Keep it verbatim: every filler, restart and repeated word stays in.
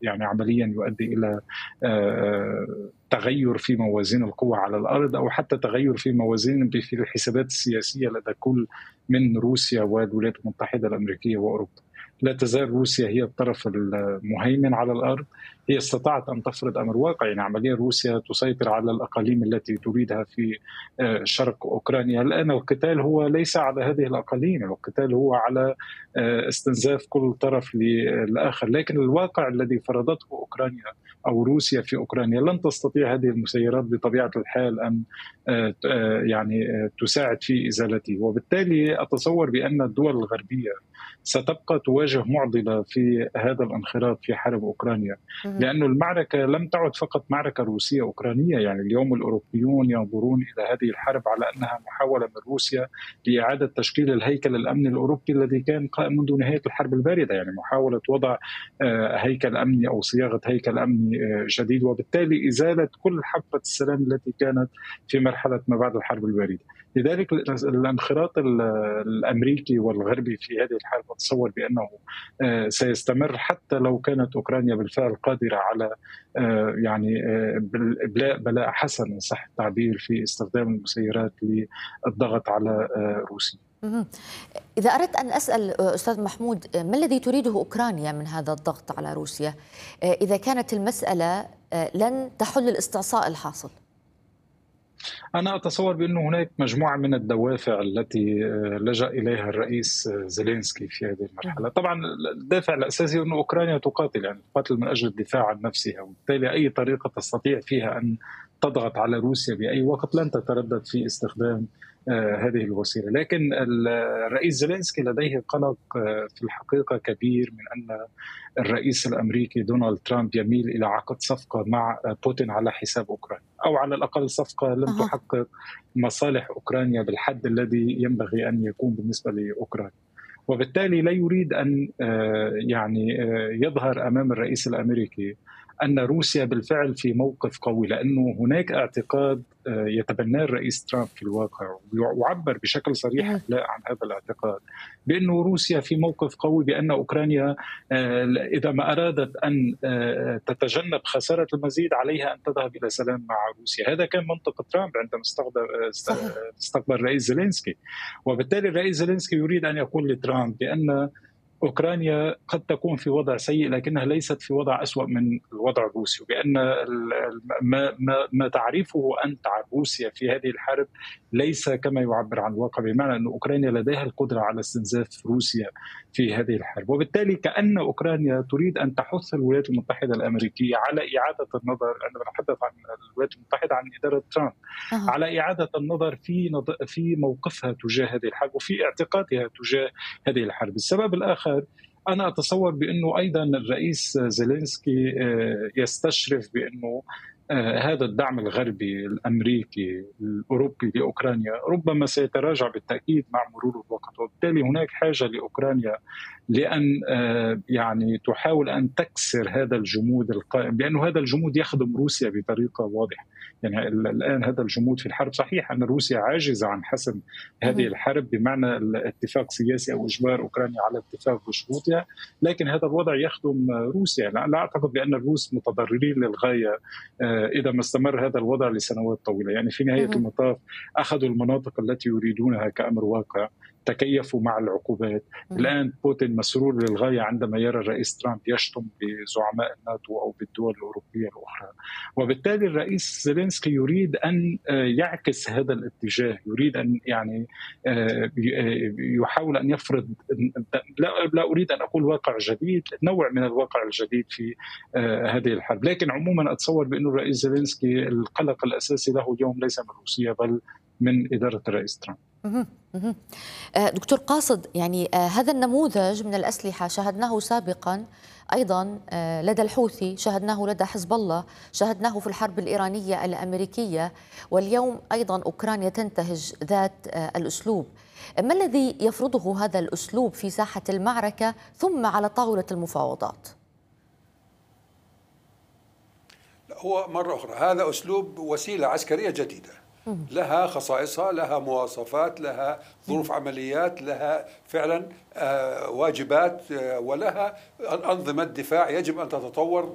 يعني عمليا يؤدي إلى تغير في موازين القوى على الأرض أو حتى تغير في موازين في الحسابات السياسية لدى كل من روسيا والولايات المتحدة الأمريكية وأوروبا. لا تزال روسيا هي الطرف المهيمن على الأرض. هي استطاعت أن تفرض أمر واقعي، يعني عمليا روسيا تسيطر على الأقاليم التي تريدها في شرق أوكرانيا. الآن القتال هو ليس على هذه الأقاليم، القتال هو على استنزاف كل طرف للآخر، لكن الواقع الذي فرضته أوكرانيا أو روسيا في أوكرانيا لن تستطيع هذه المسيرات بطبيعة الحال أن يعني تساعد في إزالته. وبالتالي أتصور بأن الدول الغربية ستبقى تواجه معضلة في هذا الانخراط في حرب أوكرانيا، لأن المعركة لم تعد فقط معركة روسية أوكرانية. يعني اليوم الأوروبيون ينظرون إلى هذه الحرب على أنها محاولة من روسيا لإعادة تشكيل الهيكل الأمني الأوروبي الذي كان قائم منذ نهاية الحرب الباردة، يعني محاولة وضع هيكل أمني أو صياغة هيكل أمني جديد، وبالتالي إزالة كل حقبة السلام التي كانت في مرحلة ما بعد الحرب الباردة. لذلك الانخراط الأمريكي والغربي في هذه الحرب أتصور بأنه سيستمر حتى لو كانت أوكرانيا بالفعل قادرة على يعني بلاء بلاء حسن إن صح التعبير في استخدام المسيرات للضغط على روسيا. إذا أردت أن أسأل أستاذ محمود، ما الذي تريده أوكرانيا من هذا الضغط على روسيا إذا كانت المسألة لن تحل الاستعصاء الحاصل؟ أنا أتصور بأن هناك مجموعة من الدوافع التي لجأ إليها الرئيس زيلينسكي في هذه المرحلة. طبعا الدافع الأساسي أن أوكرانيا تقاتل، يعني تقاتل من أجل الدفاع عن نفسها، وبالتالي أي طريقة تستطيع فيها أن تضغط على روسيا بأي وقت لن تتردد في استخدام هذه الوسيلة. لكن الرئيس زيلينسكي لديه قلق في الحقيقة كبير من أن الرئيس الأمريكي دونالد ترامب يميل إلى عقد صفقة مع بوتين على حساب أوكرانيا، أو على الأقل صفقة لن أه. تحقق مصالح أوكرانيا بالحد الذي ينبغي أن يكون بالنسبة لأوكرانيا. وبالتالي لا يريد أن يعني يظهر أمام الرئيس الأمريكي أن روسيا بالفعل في موقف قوي، لأنه هناك اعتقاد يتبناه الرئيس ترامب في الواقع ويعبر بشكل صريح عن هذا الاعتقاد، بأن روسيا في موقف قوي، بأن أوكرانيا إذا ما أرادت أن تتجنب خسارة المزيد عليها أن تذهب إلى سلام مع روسيا. هذا كان منطق ترامب عندما استقبل الرئيس زيلينسكي. وبالتالي الرئيس زيلينسكي يريد أن يقول لترامب بأن أوكرانيا قد تكون في وضع سيء لكنها ليست في وضع أسوأ من الوضع الروسي، وبأن ما, ما, ما تعرفه أنت عن روسيا في هذه الحرب ليس كما يعبر عن الواقع، بمعنى أن أوكرانيا لديها القدرة على استنزاف روسيا في هذه الحرب. وبالتالي كأن أوكرانيا تريد أن تحث الولايات المتحدة الأمريكية على إعادة النظر، عندما نتحدث عن الولايات المتحدة عن إدارة ترامب، أه. على إعادة النظر في في موقفها تجاه هذه الحرب وفي اعتقادها تجاه هذه الحرب. السبب الآخر، أنا أتصور بأنه أيضا الرئيس زيلينسكي يستشرف بأنه هذا الدعم الغربي الأمريكي الأوروبي لأوكرانيا ربما سيتراجع بالتأكيد مع مرور الوقت، وبالتالي هناك حاجة لأوكرانيا لأن يعني تحاول أن تكسر هذا الجمود القائم، لأنه هذا الجمود يخدم روسيا بطريقة واضحة. يعني الآن هذا الجمود في الحرب، صحيح أن روسيا عاجزة عن حسم هذه الحرب بمعنى الاتفاق سياسي أو إجبار أوكرانيا على اتفاق بشروطها، لكن هذا الوضع يخدم روسيا. لا أعتقد بأن الروس متضررين للغاية إذا ما استمر هذا الوضع لسنوات طويلة. يعني في نهاية المطاف أخذوا المناطق التي يريدونها كأمر واقع، تكيفوا مع العقوبات. الآن بوتين مسرور للغاية عندما يرى الرئيس ترامب يشتم بزعماء الناتو أو بالدول الأوروبية الأخرى. وبالتالي الرئيس زيلينسكي يريد أن يعكس هذا الاتجاه، يريد أن يعني يحاول أن يفرض، لا أريد أن أقول واقع جديد، نوع من الواقع الجديد في هذه الحرب. لكن عموما أتصور بأن الرئيس زيلينسكي القلق الأساسي له اليوم ليس من روسيا بل من إدارة الرئيس ترامب. دكتور قاصد، يعني هذا النموذج من الأسلحة شاهدناه سابقا أيضا لدى الحوثي، شاهدناه لدى حزب الله، شاهدناه في الحرب الإيرانية الأمريكية، واليوم أيضا أوكرانيا تنتهج ذات الأسلوب. ما الذي يفرضه هذا الأسلوب في ساحة المعركة ثم على طاولة المفاوضات؟ هو مرة أخرى هذا أسلوب وسيلة عسكرية جديدة، لها خصائصها، لها مواصفات، لها ظروف عمليات، لها فعلا واجبات، ولها أنظمة دفاع يجب أن تتطور